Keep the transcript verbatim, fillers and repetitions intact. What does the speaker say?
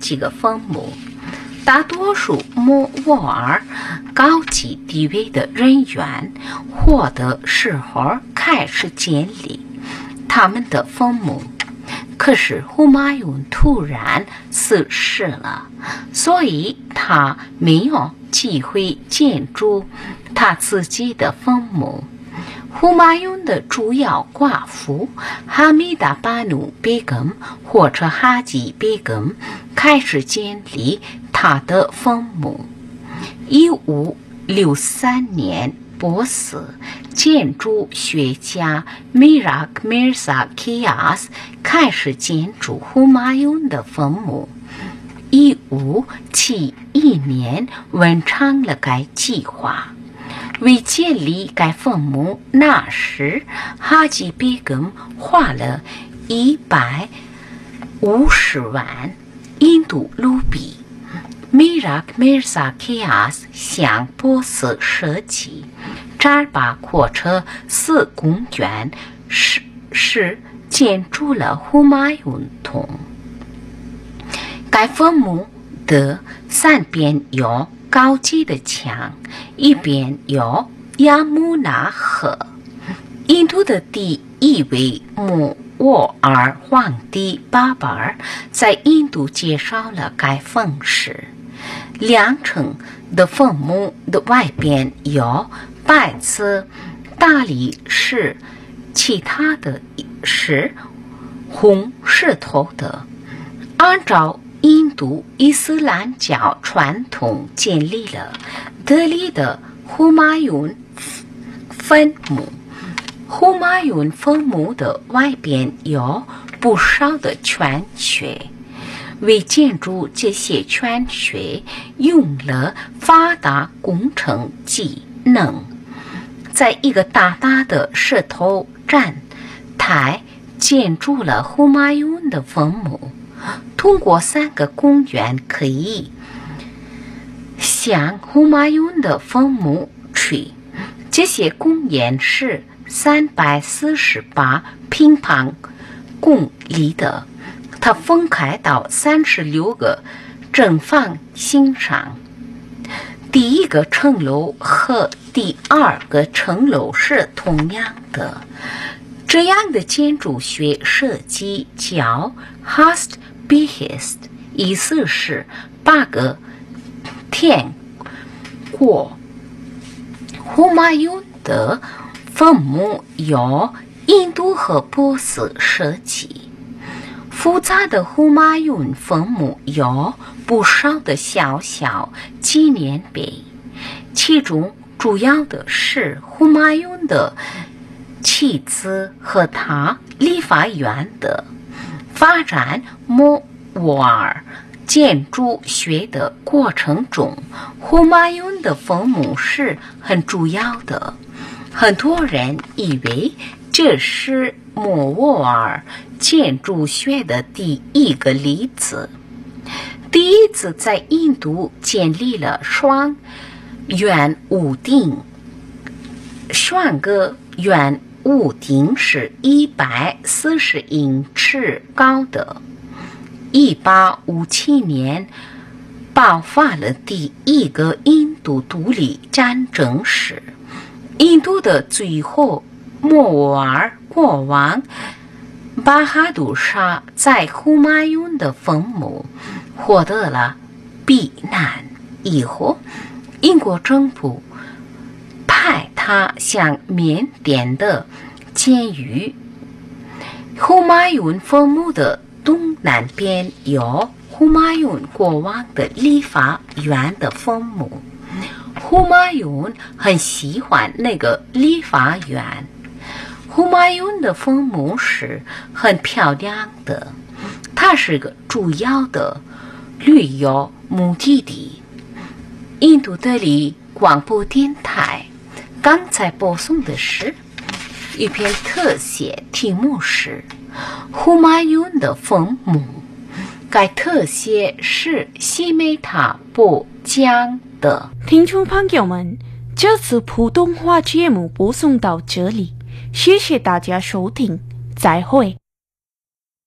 几个坟墓。大多数莫卧儿高级地位的人员活的时候开始建立他们的坟墓，可是胡马雍突然逝世了，所以他没有机会建筑他自己的坟墓。胡马雍的主要寡妇哈米达巴努贝根或者哈吉贝根开始建立他的坟墓。一五六三年，波斯建筑学家米拉克米萨基亚斯开始建筑胡马雍的坟墓。一五七一年完成了该计划。为建立该坟墓，那时哈吉贝根花了一百五十万印度卢比。米拉克米萨基亚斯向波斯设计正儿八阔车四公园，是是建筑了胡马雍洞。该坟墓的三边有高级的墙，一边有亚穆纳河。印度的第一位穆沃尔皇帝巴巴尔在印度介绍了该坟石。两层的坟墓的外边有白色大理石，其他的是红石头的。按照印度伊斯兰教传统建立了德里的胡马雍坟墓。胡马雍坟墓的外边有不少的泉穴，为建筑这些泉穴用了发达工程技能，在一个大大的石头站台建筑了胡马雍的坟墓。通过三个公园可以向胡马雍的坟墓去，这些公园是三百四十八平方公里的，它分开到三十六个正方形上。第一个城楼和第二个城楼是同样的。这样的建筑学设计叫 Hast Behest， 意思是八个天国。胡马雍的坟墓由印度和波斯设计。复杂的胡马雍坟墓有不少的小小纪念碑，其中主要的是胡马雍的妻子和他理发院的。发展莫卧儿建筑学的过程中，胡马雍的坟墓是很主要的。很多人以为这是莫卧儿建筑学的第一个例子。第一次在印度建立了双圆屋顶，双个圆屋顶是一百四十英尺高的。一八五七年爆发了第一个印度独立战争时，印度的最后莫卧儿国王巴哈杜沙在胡马雍的坟墓获得了避难。以后英国政府派他向缅甸的监狱。胡马雍坟墓的东南边有胡马雍国王的理发院的坟墓。胡马雍很喜欢那个理发院。胡马雍的坟墓是很漂亮的，它是个主要的旅游目的地。印度德里广播电台刚才播送的是一篇特写，题目是胡马雍的坟墓。该特写是西美塔播讲的。 听众朋友们，这次普通话节目播送到这里，谢谢大家收听，再会。